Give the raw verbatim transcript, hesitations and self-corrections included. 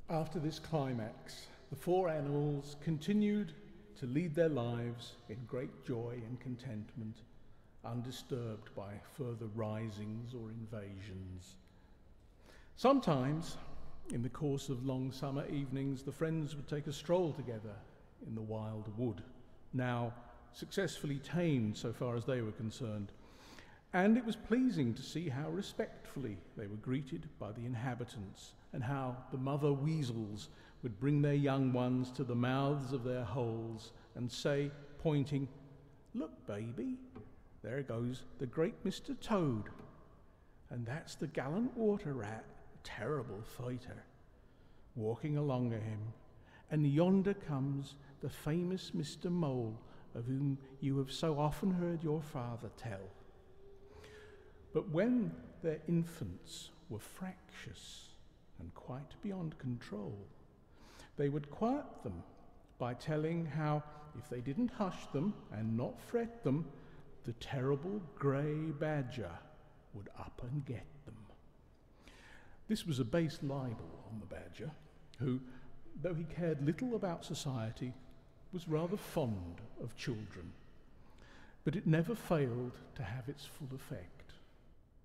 After this climax, the four animals continued to lead their lives in great joy and contentment, undisturbed by further risings or invasions. Sometimes, in the course of long summer evenings, the friends would take a stroll together in the wild wood, now successfully tamed so far as they were concerned. And it was pleasing to see how respectfully they were greeted by the inhabitants, and how the mother weasels would bring their young ones to the mouths of their holes and say, pointing, "Look, baby, there goes the great Mister Toad, and that's the gallant water rat, a terrible fighter, walking along of him, and yonder comes the famous Mister Mole, of whom you have so often heard your father tell." But when their infants were fractious and quite beyond control, they would quiet them by telling how, if they didn't hush them and not fret them, the terrible grey badger would up and get them. This was a base libel on the badger, who, though he cared little about society, was rather fond of children. But it never failed to have its full effect.